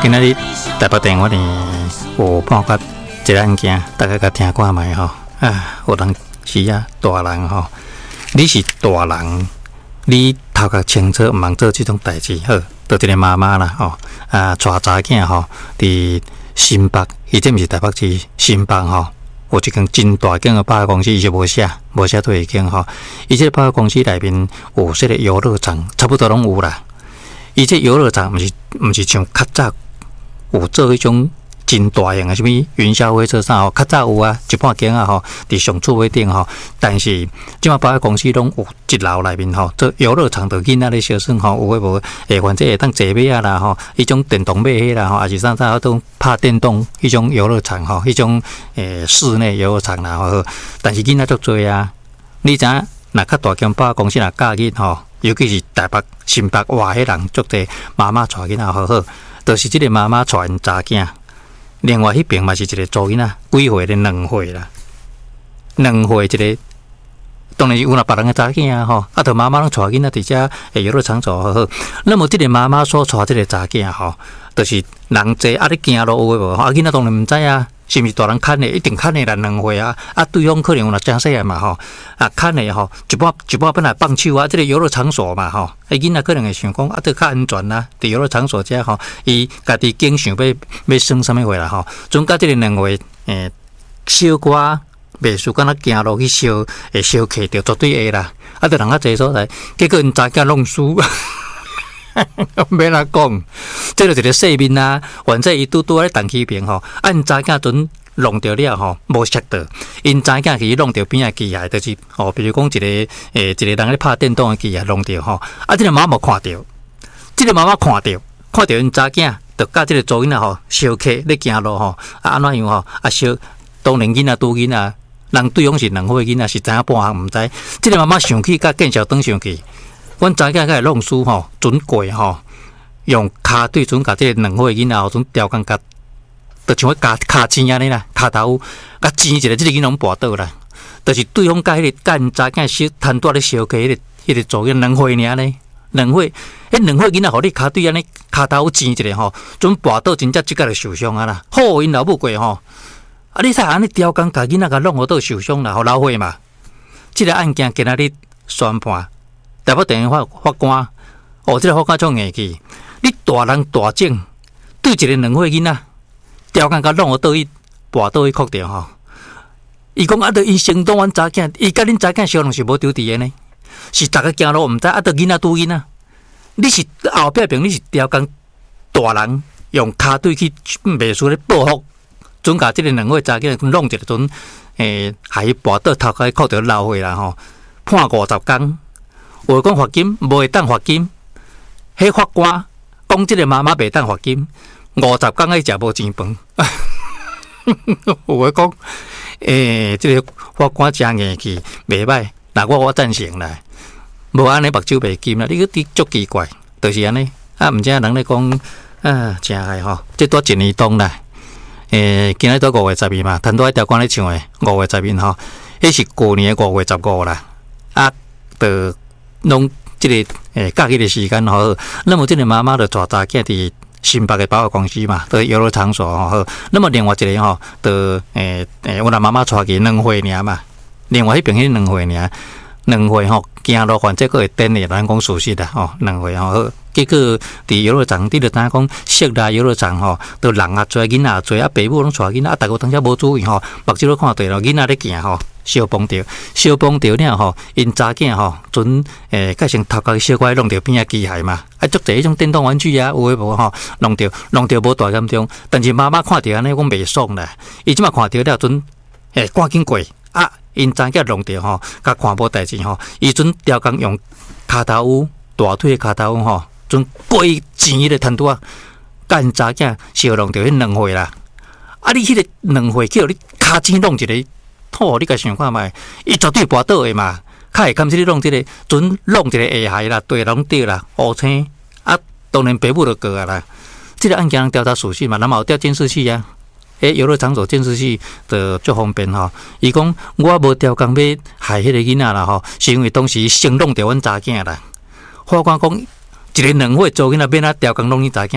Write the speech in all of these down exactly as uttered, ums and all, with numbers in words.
今仔日台北电话呢有判决一个案件，大家甲听看卖吼。啊，有人是啊，大人吼，你是大人，你头壳清楚，毋通做即种代志。好，就一个妈妈啦吼，啊，带查囝吼，伫新北，伊这毋是台北市新北吼。有一间真大间的百货公司，伊就无写，无写对间吼。伊这百货公司内面有说个游乐场，差不多拢有啦。伊这游乐场毋是毋是像较早有做迄种真大型的什物云霄飞车啥吼，较早有啊，一半间啊吼，伫上厝尾顶吼。但是即马百货公司拢有一楼内面吼，做游乐场，着囡仔咧小耍吼，有诶无诶，反正会当坐马啊啦吼，迄种电动马迄啦吼，还是啥啥都拍电动迄种游乐场吼，迄种诶室内游乐场啦吼。但是囡仔足多啊，你知影？若较大间百货公司若假日吼，尤其是台北、新北，哇，迄人足济妈妈带囡仔好好，就是即个妈妈带因查囝。另外迄边嘛是一个做囡仔，几岁咧？两岁啦，两岁一个。当然有若别人诶查囝啊吼，啊，着妈妈拢带囡仔伫遮诶游乐场做好好。那么即个妈妈所带即个查囝吼，就是人济啊，你行路有诶无？啊，囡仔当然毋知啊。是毋是大人牵的？一定牵的啦，两岁啊！啊，对方可能有若真细汉嘛吼，啊，牵的吼，一半一半本来放手啊，这个游乐场所嘛吼，啊，囡仔可能会想讲啊，这较安全啦，伫游乐场所遮吼，伊家己经想要要耍啥物话啦吼，总甲这个两岁诶，小可袂输，敢若行路去烧，会烧客着绝对会啦，啊，着人较济所在，结果因查囝弄输。免哪讲，这就是一个细面啊。反正伊拄拄咧动起边吼，按查囝阵弄着了吼，无识到，因查囝去弄着边仔机械，就是哦，比如讲一个诶、欸，一个人咧拍电动诶机械弄着吼，啊，这个妈妈看到，这个妈妈看到，看到因查囝，就甲这个做囡仔吼，小客咧行路吼，啊，安怎样吼，啊，小当然囡仔拄囡仔，人对方是两岁囡仔，是知影半项毋知，这个妈妈上去甲见小登上去。阮查囝个弄书吼，准过吼，用骹对准甲即个两岁囡仔吼，准调工甲，就像要加骹钱安尼啦，骹头甲钱一个，即个囡仔拢跋倒啦。就是对方甲迄个干查囝小摊带咧小客迄个迄个做个两岁尔呢，两岁，迄两岁囡仔互你骹对安尼骹头钱一个吼，准跋倒真正即个就受伤啊啦。好因老母过吼，啊你睇安尼调工甲囡仔甲弄互倒受伤啦，互老岁嘛。即个案件今仔日宣判。台北地方法法官，哦，这个法官足硬气，你大人大整对一个两岁囡仔，调工甲弄互倒去，跋倒去哭着吼。伊讲啊，着因先当阮查囝，伊甲恁查囝相同是无丢伫诶呢，是逐个行路毋知啊，着囡仔拄囡仔，你是后壁边你是调工大人用骹对去袂输咧报复，准甲即个两岁查囝弄一个阵，诶、欸，害伊跋倒头壳哭着流血啦吼，判五十工。话讲罚金，无会当罚金。迄法官讲，即个妈妈袂当罚金，五十工爱食无钱饭。有话讲，诶、欸，即、這個法官真硬气，袂歹。嗱，我我赞成啦。无安尼目睭袂金啦，你个啲足奇怪，就是安尼。啊，毋知影人咧讲啊，真害吼，即多一年冬啦。诶、欸，今日都五月十二嘛，趁多一条歌咧唱诶，五月十二吼，迄是过年诶五月十五啦。啊，的。弄这个诶假期的时间吼，那么这个妈妈就带查囝伫新北的百货公司嘛，在游乐场所吼。那么另外一个吼，就诶诶，我那妈妈带去两岁尔嘛，另外迄边迄两岁尔，两岁吼，行路反正佫会颠的，咱讲熟悉啦吼，两岁吼。结果伫游乐场，伫着呾讲室内游乐场吼，都人啊多，囡仔也多，啊，爸母拢带囡仔，啊，逐个当时无注意吼，目睭都看对咯，囡仔咧行吼。小碰着，小碰着了吼，因查囝吼，准诶，改成头壳小怪弄着边仔机械嘛，啊，足侪迄种电动玩具啊，有诶无吼，弄着弄着无大严重，但是妈妈看着安尼，讲袂爽啦，伊即马看着了准，诶，赶紧过啊，因查囝弄着吼，甲看无代志吼，伊准调工用骹头舞，大腿诶骹头舞吼，准过伊钱迄个摊拄啊，干查囝小弄着迄两岁啦，啊，你迄个两岁叫你骹钱弄一个。好，你甲想看觅，伊绝对跋倒的嘛，较会堪是你弄即、這个，准弄一个下害啦，对拢对啦，乌青啊，当然爸母就过啊啦。即、這个案件人调查属实嘛，那么有调监视器啊，诶，游乐场所监视器就足方便吼。伊讲我无调工要害迄个囡仔啦吼，是因为当时先弄着阮查囝啦。法官讲一个两岁做囡仔，免啊调工弄伊查囝，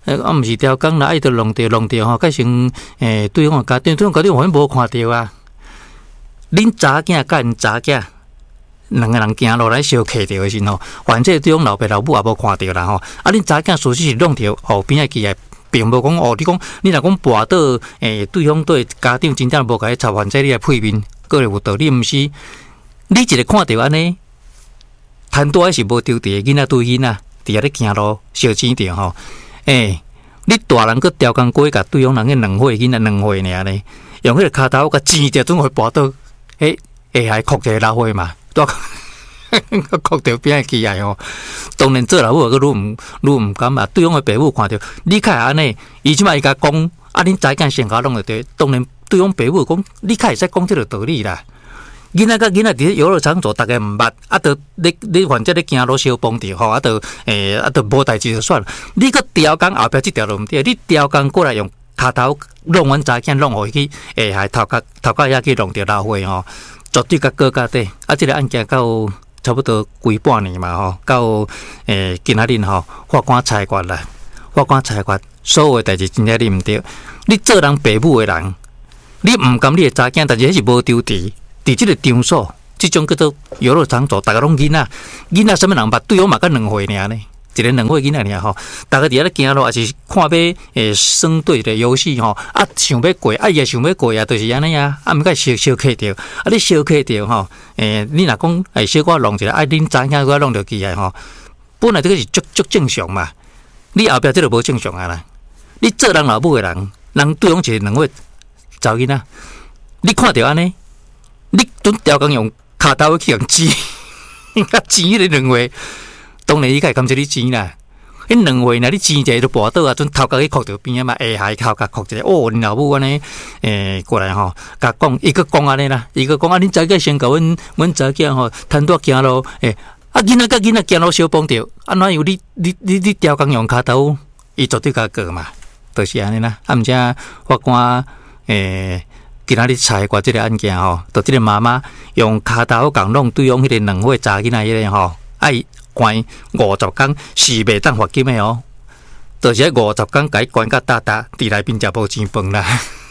诶，啊，毋是调工啦，伊着弄着弄着吼，改成诶对方家庭，对方家庭完全无看着啊。恁查囝甲因查囝两个人行路来相克着诶时吼，反正对方老爸老母也无看着啦吼。啊，恁查囝事实是弄着后边诶去诶，并无讲哦，你讲你若讲跋倒诶，对方对家长真正无甲伊插，反正你诶配面，个会有道理，毋是？你一个看着安尼，贪多还是无丢伫囡仔对囡仔，伫遐咧行路小钱着吼。诶、欸，你大人搁调工过甲对方人个两岁囡仔两岁尔呢，用迄个骹头甲钱着总会跋倒，诶，下海哭一个老岁嘛，大哭着边起来吼。当然做老母个愈毋愈毋敢啊，对方个爸母看着你较安尼，伊即摆伊甲讲，啊，恁知囝先甲弄着对，当然对方爸母讲，你较会使讲即个道理啦。囡仔甲囡仔伫咧游乐场所，逐个毋捌，啊，着你你反正咧行路相碰着吼，啊，着诶，啊，着无代志就算了。你个调工后壁即条路毋对，你调工过来用骹头弄阮查囝弄互伊去，下海头壳头壳遐去弄着老岁吼，绝对甲过家底。啊，即个案件到差不多规半年嘛吼，到诶今仔日吼，法官裁决啦，法官裁决，所有诶代志真正你毋对，你做人爸母诶人，你毋甘你诶查囝，但是迄是无丢伫。伫即个场所，即种叫做游乐场所，大家拢囡仔，囡仔什么人捌？对方嘛，甲两岁尔呢，一个两岁囡仔尔吼，大家伫遐咧行路，也是看要诶耍对个游戏吼，啊想要过，啊伊也想要过啊，就是安尼啊，啊毋该小小客着，啊你小客着吼，诶你若讲诶小可弄一下，啊恁知影个弄着起来吼，本来这个是足足正常嘛，你后壁这个无正常啊啦，你做人老母诶人，人对方一个两岁查囡仔，你看着安尼。你准调工用骹头去用钱，甲钱迄个两岁，当然伊该感谢你钱啦。迄两岁呐，你钱一个都跋倒啊，准头壳去哭着边啊嘛，下海头壳哭一下，哦，恁老母安尼诶过来吼，甲讲伊个讲安尼啦，伊个讲啊，恁查囝先甲阮阮查囝吼，贪多行路诶，啊囡仔甲囡仔行路相碰着，啊哪有你你你你调工用骹头，伊绝对甲过嘛，就是安尼啦。啊，毋则法官诶。今仔日裁决即个案件吼，就即个妈妈用骹头共弄对方迄个两岁查囡仔迄个吼，爱关五十工是袂当罚金的哦，就是喺五十工甲伊关甲搭搭，伫内边食无钱饭啦。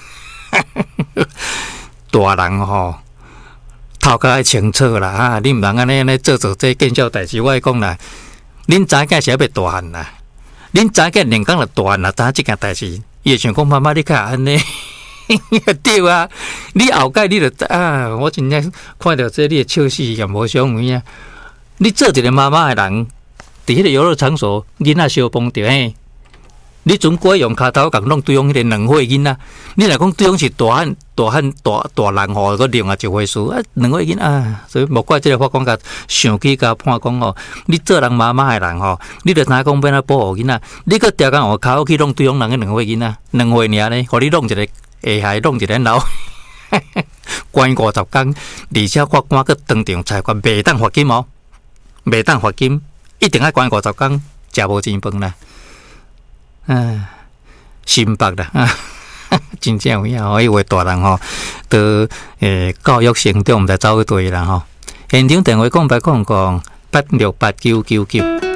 大人吼，头壳爱清楚啦啊！你毋通安尼安尼做做这见笑代志，我讲啦，恁查囝是要大汉啦，恁查囝连讲了大汉啦，知即件代志，伊会想讲妈妈你较安尼。对啊，你后盖你就啊，我真正看到这你的笑死也无相为啊！你做一个妈妈的人，伫迄个游乐场所，囡仔相碰着嘿，你准过用骹头共弄对方迄个两岁囡仔，你若讲对方是大汉、大汉、大大人吼，个另外一回事啊，两岁囡啊，所以莫怪这个法官甲上起甲判讲吼，你做人妈妈的人吼，你着知讲要哪保护囡仔，你个调工换骹去弄对方人个两岁囡仔，两岁尔呢，互你弄一个。下海弄一个老，关五十工，而且法官佮当场裁决，袂当罚金哦，袂当罚金，一定要关五十工，食无钱饭啦。唉，心白啦，啊，真正有影吼，迄位大人吼，都诶教育成长，毋知走去对啦吼。现场电话空白空空八六八九九九。